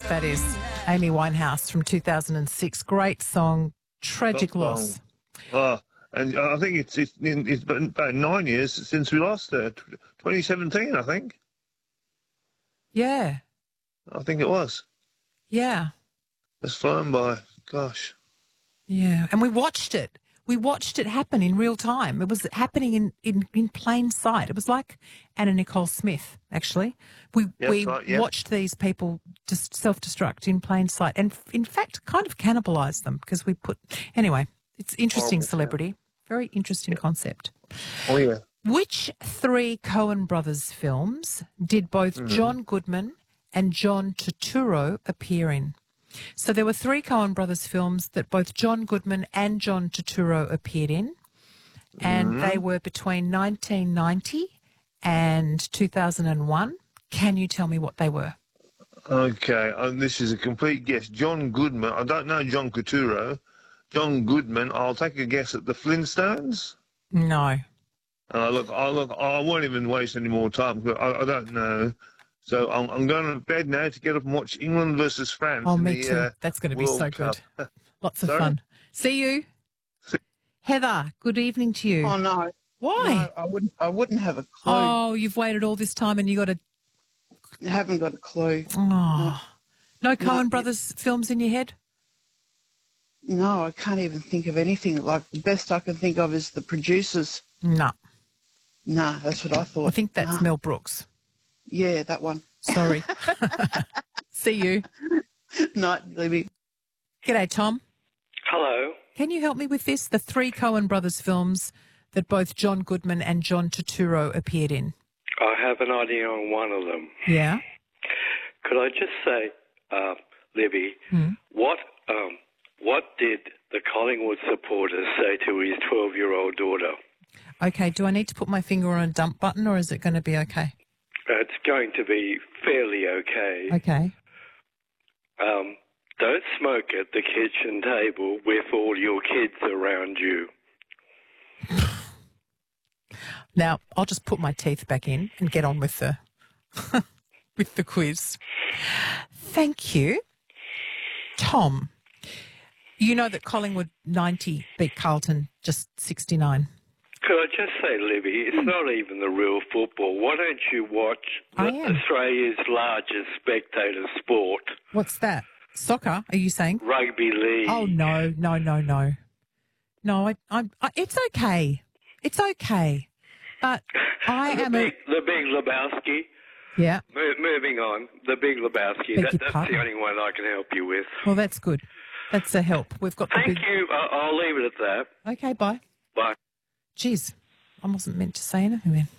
That is Amy Winehouse from 2006. Great song, tragic loss. Oh, and I think it's been about 9 years since we lost her. 2017, I think. Yeah. I think it was. Yeah. It's flown by. Gosh. Yeah. And we watched it. We watched it happen in real time. It was happening in plain sight. It was like Anna Nicole Smith, actually. We watched these people just self-destruct in plain sight and, in fact, kind of cannibalise them because we put... Anyway, it's interesting celebrity. Very interesting concept. Oh, yeah. Which three Coen brothers films did both John Goodman and John Turturro appear in? So there were three Coen brothers films that both John Goodman and John Turturro appeared in, and they were between 1990 and 2001. Can you tell me what they were? Okay, this is a complete guess. John Goodman. I don't know John Turturro. John Goodman. I'll take a guess at the Flintstones. No. Look, I won't even waste any more time because I don't know. So I'm going to bed now to get up and watch England versus France. Oh, me too. That's going to be so good. Lots of fun. See you. Heather, good evening to you. Oh, no. Why? No, I wouldn't have a clue. Oh, you've waited all this time and you got a... I haven't got a clue. Oh. No Coen brothers films in your head? No, I can't even think of anything. Like, the best I can think of is The Producers. No. No, that's what I thought. I think that's Mel Brooks. Yeah, that one. Sorry. See you. Night, Libby. G'day, Tom. Hello. Can you help me with this? The three Coen brothers films that both John Goodman and John Turturro appeared in. I have an idea on one of them. Yeah? Could I just say, Libby, what did the Collingwood supporters say to his 12-year-old daughter? Okay, do I need to put my finger on a dump button or is it going to be okay? It's going to be fairly okay. Okay. Don't smoke at the kitchen table with all your kids around you. Now, I'll just put my teeth back in and get on with the with the quiz. Thank you. Tom, you know that Collingwood 90 beat Carlton just 69. Could I just say, Libby, it's not even the real football. Why don't you watch Australia's largest spectator sport? What's that? Soccer, are you saying? Rugby league. Oh, no. No, it's okay. It's okay. But I am The Big Lebowski. Yeah. Moving on. The Big Lebowski. That's the only one I can help you with. Well, that's good. That's a help. We've got Thank you. I'll leave it at that. Okay, bye. Bye. Jeez, I wasn't meant to say anything then.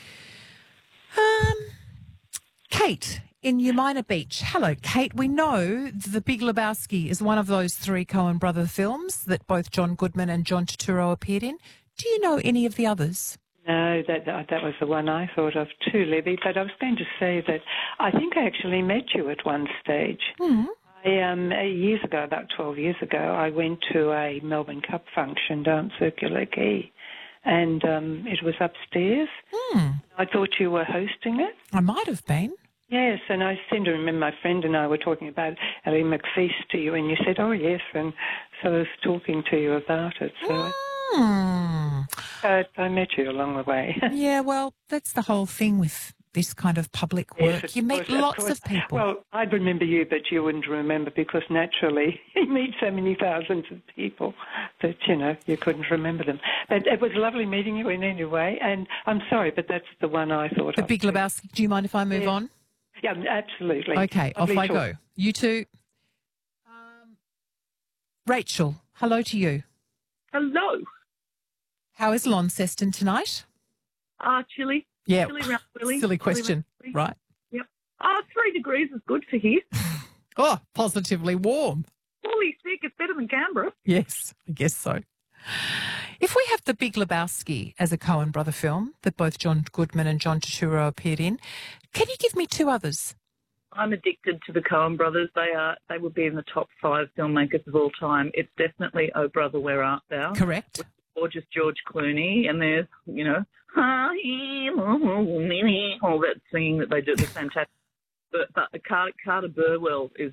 Kate in Umina Beach. Hello, Kate. We know The Big Lebowski is one of those three Coen brother films that both John Goodman and John Turturro appeared in. Do you know any of the others? No, that was the one I thought of too, Libby. But I was going to say that I think I actually met you at one stage. Years ago, about 12 years ago, I went to a Melbourne Cup function down Circular Quay. And it was upstairs. I thought you were hosting it. I might have been. Yes, and I seem to remember my friend and I were talking about Ellie McFeast to you, and you said, oh, yes, and so I was talking to you about it. So I met you along the way. Yeah, well, that's the whole thing with this kind of public work. Yes, you meet lots of people. Well, I'd remember you, but you wouldn't remember because naturally you meet so many thousands of people that, you couldn't remember them. But it was lovely meeting you in any way, and I'm sorry, but that's the one I thought of. The Big Lebowski. Do you mind if I move on? Yeah, absolutely. Okay, off I go. You two. Rachel, hello to you. Hello. How is Launceston tonight? Chilly. Yeah, Chilly, silly question, right? Yep. 3 degrees is good for here. Oh, positively warm. Holy sick, it's better than Canberra. Yes, I guess so. If we have The Big Lebowski as a Coen brother film that both John Goodman and John Turturro appeared in, can you give me two others? I'm addicted to the Coen brothers. They would be in the top 5 filmmakers of all time. It's definitely Oh Brother, Where Art Thou? Correct. With gorgeous George Clooney, and there's, all that singing that they do, the fantastic. But Carter Burwell is